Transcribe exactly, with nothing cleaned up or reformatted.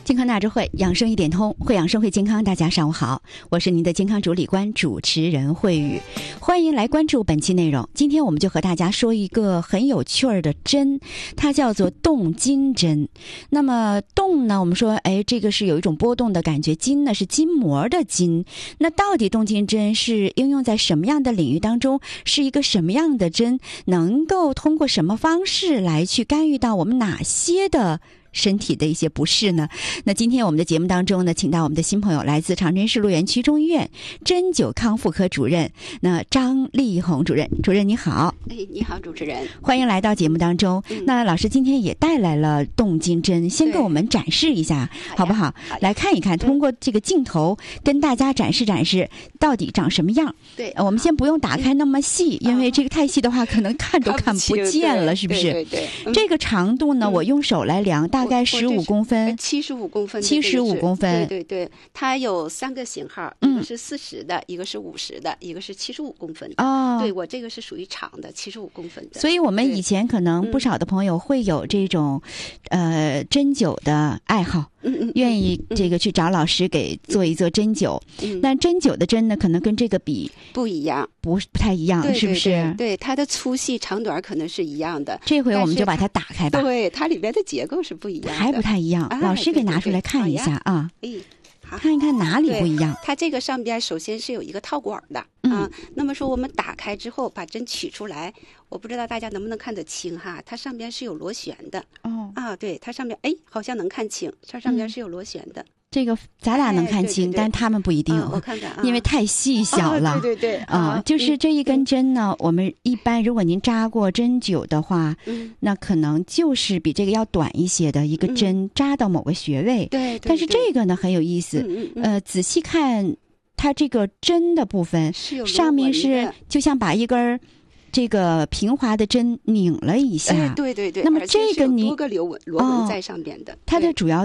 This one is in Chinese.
健康大智慧，养生一点通，会养生会健康。大家上午好，我是您的健康主理官主持人慧宇，欢迎来关注本期内容。今天我们就和大家说一个很有趣儿的针，它叫做动筋针。那么动呢，我们说哎，这个是有一种波动的感觉，筋呢是筋膜的筋。那到底动筋针是应用在什么样的领域当中，是一个什么样的针，能够通过什么方式来去干预到我们哪些的身体的一些不适呢？那今天我们的节目当中呢，请到我们的新朋友，来自长春市鹿园区中医院针灸康复科主任，那张丽红主任。主任你好。 哎，你好，主持人， 欢迎来到节目当中。嗯、那老师今天也带来了动筋针，先给我们展示一下，好不好？好来看一看，通过这个镜头跟大家展示展示到底长什么样。 对， 我们先不用打开那么细，嗯、因为这个太细的话，可能看都看不见了，是不是？ 对对对。嗯、 这个长度呢，嗯、我用手来量，大概十五公分， 七十五公分， 七十五公分。 对对对，它有三个型号，一个是四十的，一个是五十的，一个是七十五公分的。哦，对，我这个是属于长的，七十五公分的。 所以我们以前可能不少的朋友会有这种，呃，针灸的爱好。嗯嗯，愿意这个去找老师给做一做针灸。嗯，那针灸的针呢，可能跟这个比不一样， 不不太一样， 对对对， 是不是？ 对，它的粗细长短可能是一样的。 这回我们就把它打开吧。 对，它里边的结构是不一样的， 还不太一样。啊、老师给拿出来看一下啊。 哎。 看一看哪里不一样。 它这个上边首先是有一个套管的、嗯、啊，那么说我们打开之后把针取出来，我不知道大家能不能看得清哈，它上边是有螺旋的。哦，啊，对，它上边哎好像能看清，它上边是有螺旋的。嗯， 这个咱俩能看清，哎、对对对，但他们不一定。 啊、我看看啊， 因为太细小了。 哦、对对对， 啊、呃，就是这一根针呢，嗯、我们一般如果您扎过针灸的话，嗯，那可能就是比这个要短一些的一个针，嗯、扎到某个穴位。 对， 对， 对。 但是这个呢很有意思，嗯嗯嗯呃，仔细看它这个针的部分，上面是就像把一根这个平滑的针拧了一下。 哎、对对对。 那么这个你多个螺纹螺纹在上边的，哦、 它的主要